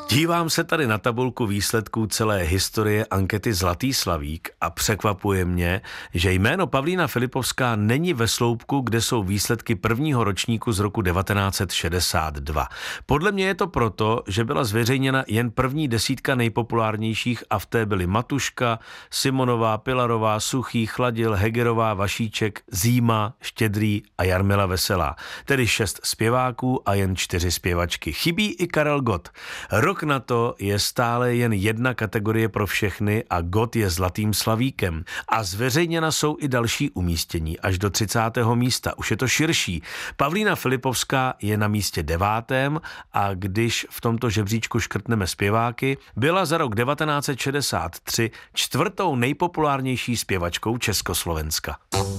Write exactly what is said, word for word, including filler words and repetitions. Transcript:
Dívám se tady na tabulku výsledků celé historie ankety Zlatý slavík a překvapuje mě, že jméno Pavlína Filipovská není ve sloupku, kde jsou výsledky prvního ročníku z roku devatenáct set šedesát dva. Podle mě je to proto, že byla zveřejněna jen první desítka nejpopulárnějších a v té byly Matuška, Simonová, Pilarová, Suchý, Chladil, Hegerová, Vašíček, Zíma, Štědrý a Jarmila Veselá. Tedy šest zpěváků a jen čtyři zpěvačky. Chybí i Karel Gott. Rok na to je stále jen jedna kategorie pro všechny a Gott je Zlatým slavíkem. A zveřejněna jsou i další umístění až do třicátého místa. Už je to širší. Pavlína Filipovská je na místě devátém a když v tomto žebříčku škrtneme zpěváky, byla za rok devatenáct set šedesát tři čtvrtou nejpopulárnější zpěvačkou Československa.